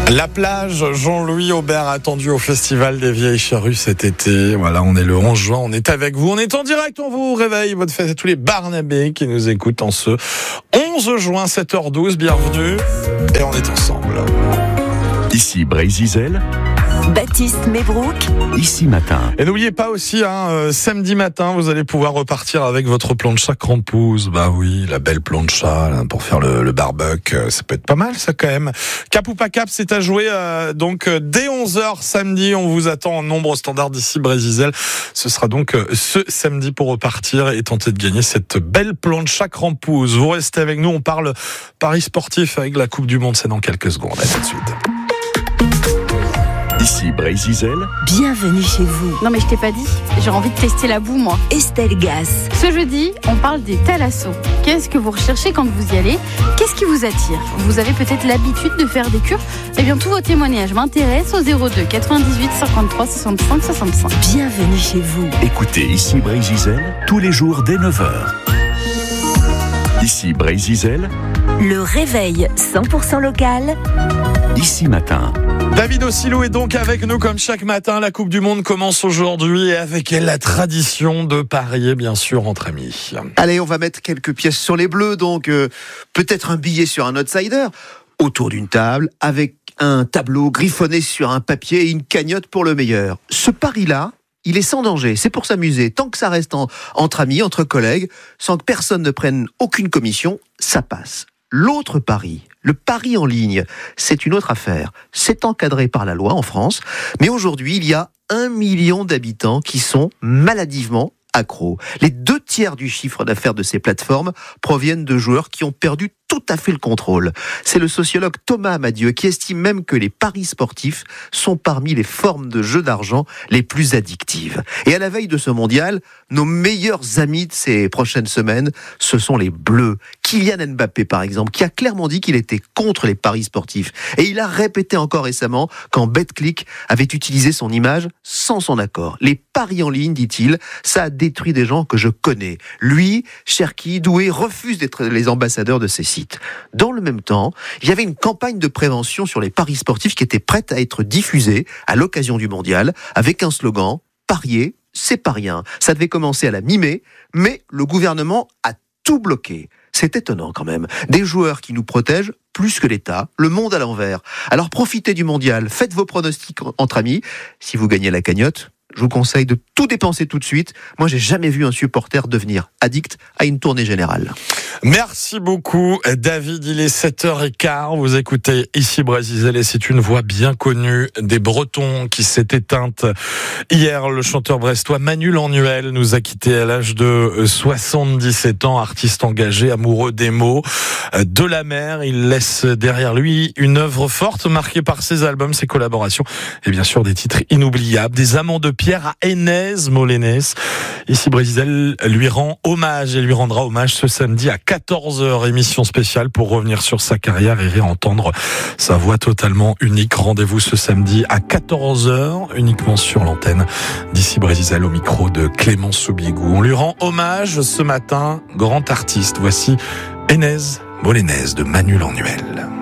La plage, Jean-Louis Aubert attendu au Festival des Vieilles Charrues cet été. Voilà, on est le 11 juin, on est avec vous. On est en direct, on vous réveille. Bonne fête à tous les Barnabés qui nous écoutent en ce 11 juin, 7h12. Bienvenue et on est ensemble. Ici Brézizel, Baptiste Mébrouk, Ici Matin. Et n'oubliez pas aussi, samedi matin, vous allez pouvoir repartir avec votre plancha crampouze. Bah oui, la belle plancha là, pour faire le barbecue. Ça peut être pas mal, ça, quand même. Cap ou pas cap, c'est à jouer donc dès 11h samedi. On vous attend en nombre standard d'ici Brézizel. Ce sera donc ce samedi pour repartir et tenter de gagner cette belle plancha crampouze. Vous restez avec nous, on parle paris sportif avec la Coupe du Monde. C'est dans quelques secondes. À tout de suite. Ici Brézizel, bienvenue chez vous. Non mais je t'ai pas dit, j'ai envie de tester la boue moi. Estelle Gas. Ce jeudi, on parle des thalassos. Qu'est-ce que vous recherchez quand vous y allez ? Qu'est-ce qui vous attire ? Vous avez peut-être l'habitude de faire des cures ? Eh bien tous vos témoignages m'intéressent au 02 98 53 65 65. Bienvenue chez vous. écoutez Ici Brézizel tous les jours dès 9h. Ici Brézizel, Le réveil 100% local. Ici Matin. David Ossilou est donc avec nous comme chaque matin. La Coupe du Monde commence aujourd'hui et avec elle la tradition de parier, bien sûr, entre amis. Allez, on va mettre quelques pièces sur les bleus, donc peut-être un billet sur un outsider, autour d'une table, avec un tableau griffonné sur un papier et une cagnotte pour le meilleur. Ce pari-là, il est sans danger, c'est pour s'amuser. Tant que ça reste entre amis, entre collègues, sans que personne ne prenne aucune commission, ça passe. L'autre pari, le pari en ligne, c'est une autre affaire. C'est encadré par la loi en France, mais aujourd'hui, il y a 1 million d'habitants qui sont maladivement accros. Les 2/3 du chiffre d'affaires de ces plateformes proviennent de joueurs qui ont perdu tout à fait le contrôle. C'est le sociologue Thomas Amadieu qui estime même que les paris sportifs sont parmi les formes de jeux d'argent les plus addictives. Et à la veille de ce mondial, nos meilleurs amis de ces prochaines semaines, ce sont les Bleus. Kylian Mbappé, par exemple, qui a clairement dit qu'il était contre les paris sportifs. Et il a répété encore récemment quand Betclic avait utilisé son image sans son accord. Les paris en ligne, dit-il, ça a détruit des gens que je connais. Lui, Cherki, Doué, refusent d'être les ambassadeurs de ces sites. Dans le même temps, il y avait une campagne de prévention sur les paris sportifs qui était prête à être diffusée à l'occasion du mondial avec un slogan « Parier, c'est pas rien ». Ça devait commencer à la mi-mai, mais le gouvernement a tout bloqué. C'est étonnant quand même. Des joueurs qui nous protègent plus que l'État, le monde à l'envers. Alors profitez du mondial, faites vos pronostics entre amis. Si vous gagnez la cagnotte, je vous conseille de tout dépenser tout de suite. Moi, j'ai jamais vu un supporter devenir addict à une tournée générale. Merci beaucoup, David. Il est 7h15. Vous écoutez Ici Brézizel et c'est une voix bien connue des Bretons qui s'est éteinte hier. Le chanteur brestois Manu Lannuel nous a quittés à l'âge de 77 ans. Artiste engagé, amoureux des mots, de la mer. Il laisse derrière lui une œuvre forte marquée par ses albums, ses collaborations et bien sûr des titres inoubliables. Des amants de pierre à Enez Molénès. Ici Brézizel lui rend hommage et lui rendra hommage ce samedi à 14h, émission spéciale pour revenir sur sa carrière et réentendre sa voix totalement unique. Rendez-vous ce samedi à 14h, uniquement sur l'antenne d'Ici Brézizel au micro de Clément Soubigou. On lui rend hommage ce matin, grand artiste. Voici Enez Molénès de Manu Lannuel.